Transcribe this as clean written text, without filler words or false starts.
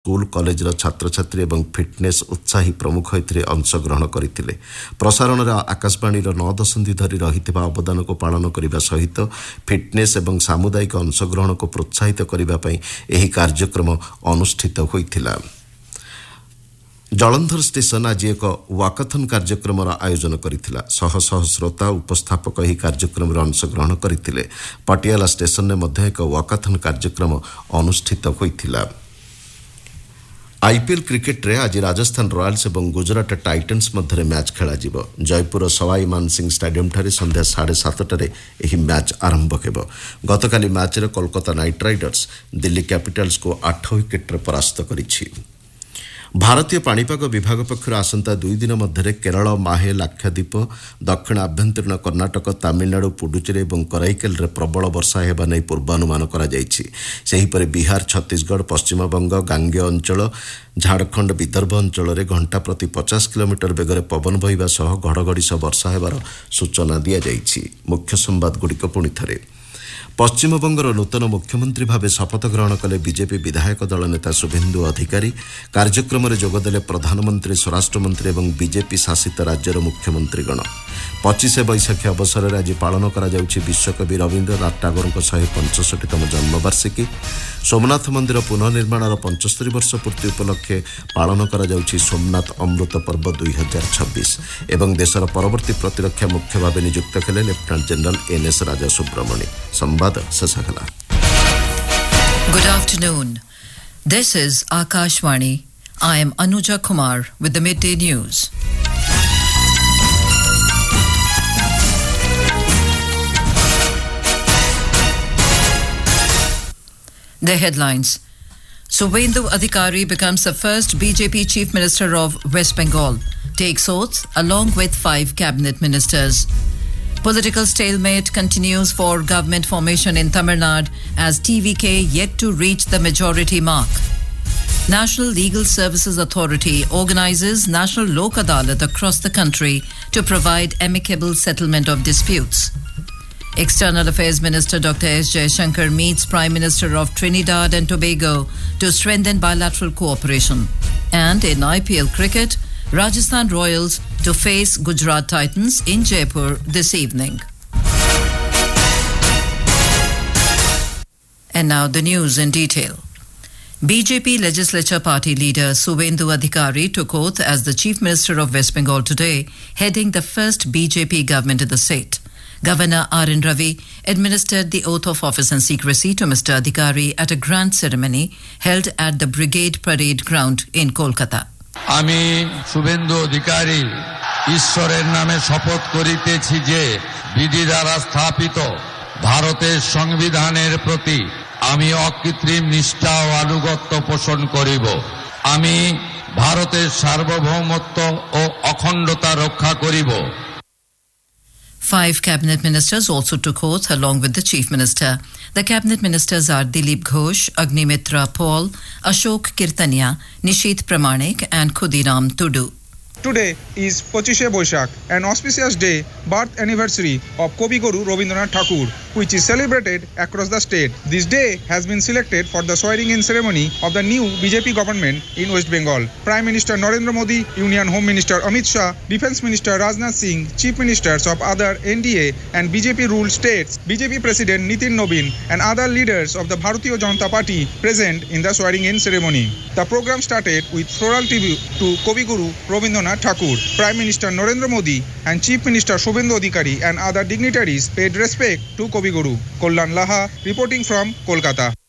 School college छात्र छात्री और fitness उत्साही प्रमुख एथिरे अंशग्रहण करथिले। प्रसारण आकाशवाणी 9 दशंधि धरी रहिथिबा अवदान को पालन करने सहित फिटनेस और सामुदायिक अंशग्रहण को प्रोत्साहित करने पई एही कार्यक्रम अनुष्ठित होइथिला। जलंधर स्टेशन आज एक वाकाथन कार्यक्रम आयोजन करथिला। शह शह श्रोता उपस्थापक एही कार्यक्रम अंशग्रहण करथिले। पटियाला स्टेशन ने मध्य एक वाकाथन कार्यक्रम अनुष्ठित होइथिला। आईपीएल क्रिकेट रे आज राजस्थान रॉयल्स और गुजरात टाइटन्स मध्य मैच खेल जयपुर सवाई मानसिंह स्टेडियम ठारे संध्या 7:30 एही मैच आरंभ हेबो। गतकाली मैच रे Kolkata night Riders Delhi Capitals को 8 विकेट परास्त करिछि। भारतीय पाणीपाग विभाग पक्षर आसंता 2 दिन मध्य केरल माहे लाक्षाद्वीप दक्षिण आभ्यंतरीण कर्णाटक तमिलनाडु पुडुचेरी और कराईकेल प्रबल वर्षा हेबा नै पूर्वानुमान करा जायछि। सेहीपरि बिहार छत्तीसगढ़ पश्चिमबंग गांगेय अंचल झारखंड विदर्भ अंचल में घंटा प्रति 50 किलोमीटर बेगर पवन बहिबा सह घड़घड़ी सह वर्षा हेबार सूचना दिया जायछि। मुख्य संवाद गुड़िक पुणी थरे। पश्चिमबंगर नूतन मुख्यमंत्री भाव शपथ ग्रहण कले बीजेपी विधायक दल नेता शुभेन्दु अधिकारी। कार्यक्रम में जोगदेले प्रधानमंत्री स्वराष्ट्रमंत्री और बीजेपी शासित राज्यर मुख्यमंत्रीगण। 25 बैशाखी अवसर में आज पालन करा जाउछि विश्वकवि रवीन्द्रनाथ टागोर 165तम जन्मवार्षिकी। सोमनाथ मंदिर पुनर्निर्माण 75 वर्ष पूर्ति उपलक्षे पालन करा जाउछि सोमनाथ अमृत पर्व 2026 एवं देशर परवर्ती प्रतिरक्षा मुख्य भाव नियुक्त कले लेफ्टिनेंट जनरल एनएस राजा सुब्रमण्य। संवाद ससगला। Good afternoon. This is Akashvani. I am Anuja Kumar with the midday news. The headlines. Subhendu Adhikari becomes the first BJP Chief Minister of West Bengal, takes oaths along with 5 cabinet ministers. Political stalemate continues for government formation in Tamil Nadu as TVK yet to reach the majority mark. National Legal Services Authority organizes National Lok Adalat across the country to provide amicable settlement of disputes. External Affairs Minister Dr. S. Jaishankar meets Prime Minister of Trinidad and Tobago to strengthen bilateral cooperation. And in IPL cricket, Rajasthan Royals to face Gujarat Titans in Jaipur this evening. And now the news in detail. BJP Legislature Party leader Subhendu Adhikari took oath as the Chief Minister of West Bengal today, heading the first BJP government in the state. Governor R.N. Ravi administered the oath of office and secrecy to Mr. Adhikari at a grand ceremony held at the Brigade Parade Ground in Kolkata. আমি শুভেন্দু অধিকারী ঈশ্বরের নামে শপথ করিতেছি যে বিধি দ্বারা স্থাপিত ভারতের সংবিধানের প্রতি আমি অকৃত্রিম নিষ্ঠা ও আনুগত্য পোষণ করিব। আমি ভারতের সার্বভৌমত্ব ও অখণ্ডতা রক্ষা করিব। 5 cabinet ministers also took oath along with the chief minister. The cabinet ministers are Dilip Ghosh, Agnimitra Paul, Ashok Kirtania, Nishit Pramanik and Khudiram Tudu. Today is Pochishe Boishakh, an auspicious day, birth anniversary of Kavi Guru Rabindranath Tagore, which is celebrated across the state. This day has been selected for the swearing-in ceremony of the new BJP government in West Bengal. Prime Minister Narendra Modi, Union Home Minister Amit Shah, Defence Minister Rajnath Singh, Chief Ministers of other NDA and BJP-ruled states, BJP President Nitin Nobin and other leaders of the Bharatiya Janata Party present in the swearing-in ceremony. The program started with floral tribute to Kavi Guru Rabindranath Tagore. Prime Minister Narendra Modi and Chief Minister Subhendu Adhikari and other dignitaries paid respect to Kavi Guru. Kollan Laha reporting from Kolkata.